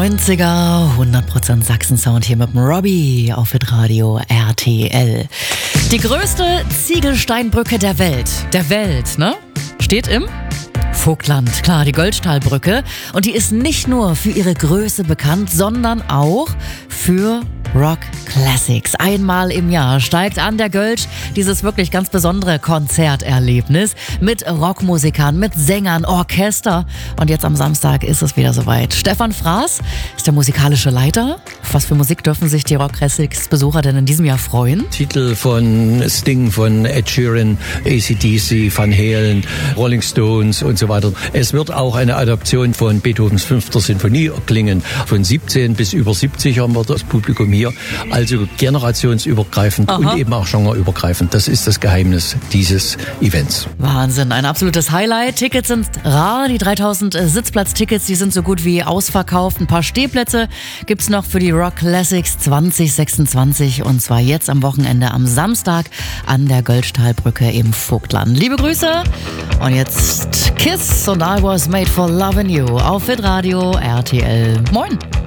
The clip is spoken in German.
90er, 100% Sachsen-Sound hier mit dem Robbie auf Hitradio RTL. Die größte Ziegelsteinbrücke der Welt, ne? Steht im Vogtland, klar, die Göllstahlbrücke. Und die ist nicht nur für ihre Größe bekannt, sondern auch für Rock Classics. Einmal im Jahr steigt an der Gölsch dieses wirklich ganz besondere Konzerterlebnis mit Rockmusikern, mit Sängern, Orchester. Und jetzt am Samstag ist es wieder soweit. Stefan Fraß ist der musikalische Leiter. Auf was für Musik dürfen sich die Rock Classics Besucher denn in diesem Jahr freuen? Titel von Sting, von Ed Sheeran, AC/DC, Van Halen, Rolling Stones und so weiter. Es wird auch eine Adaption von Beethovens 5. Sinfonie klingen. Von 17 bis über 70 haben wir das Publikum hier. Also generationsübergreifend und eben auch genreübergreifend. Das ist das Geheimnis dieses Events. Wahnsinn, ein absolutes Highlight. Tickets sind rar. Die 3000 Sitzplatztickets, die sind so gut wie ausverkauft. Ein paar Stehplätze gibt's noch für die Rock Classics 2026 und zwar jetzt am Wochenende am Samstag an der Göllstahlbrücke im Vogtland. Liebe Grüße und jetzt Kiss und I Was Made for Loving You auf Hitradio RTL. Moin!